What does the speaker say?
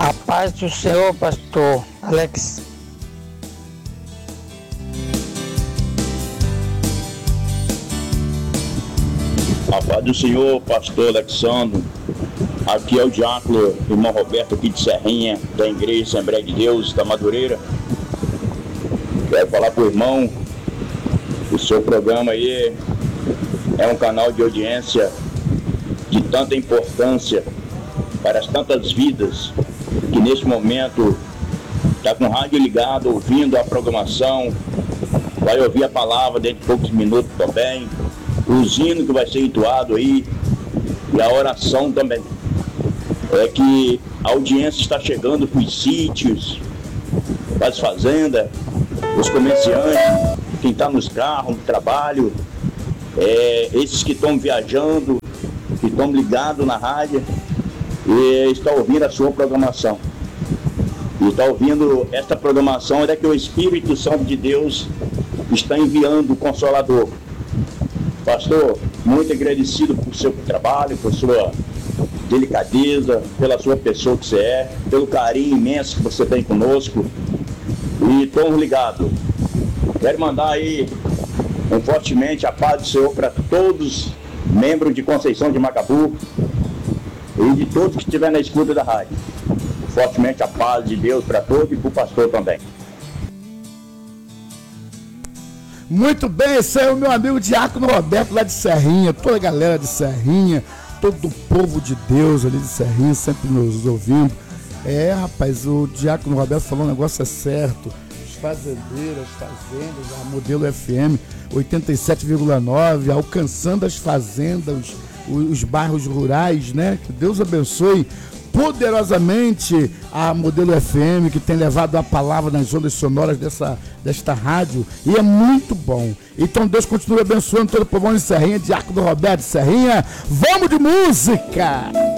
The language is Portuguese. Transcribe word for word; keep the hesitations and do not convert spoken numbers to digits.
A paz do Senhor, pastor Alex. A paz do Senhor, pastor Alexandre. Aqui é o diácono, irmão Roberto, aqui de Serrinha, da Igreja Assembleia de Deus, da Madureira. Quero falar para o irmão, o seu programa aí é um canal de audiência de tanta importância para as tantas vidas que neste momento está com o rádio ligado, ouvindo a programação, vai ouvir a palavra dentro de poucos minutos também, o hino que vai ser entoado aí e a oração também. É que a audiência está chegando para os sítios, para as fazendas, os comerciantes, quem está nos carros, no trabalho, é, esses que estão viajando, que estão ligados na rádio e estão ouvindo a sua programação. E está ouvindo esta programação, é que o Espírito Santo de Deus está enviando o Consolador. Pastor, muito agradecido por seu trabalho, por sua delicadeza, pela sua pessoa que você é, pelo carinho imenso que você tem conosco. E estamos ligados. Quero mandar aí um fortemente a paz do Senhor para todos membros de Conceição de Macabu e de todos que estiverem na escuta da rádio. Fortemente a paz de Deus para todos e para o pastor também. Muito bem, esse é o meu amigo Diácono Roberto lá de Serrinha, toda a galera de Serrinha, todo o povo de Deus ali de Serrinha, sempre nos ouvindo. É, rapaz, o Diácono Roberto falou um negócio é certo. Os fazendeiros, as fazendas, a Modelo F M oitenta e sete vírgula nove, alcançando as fazendas, os, os bairros rurais, né? Que Deus abençoe poderosamente a Modelo F M, que tem levado a palavra nas ondas sonoras dessa, desta rádio, e é muito bom. Então Deus continue abençoando todo o povo de Serrinha, Diácono Roberto de Serrinha. Vamos de música!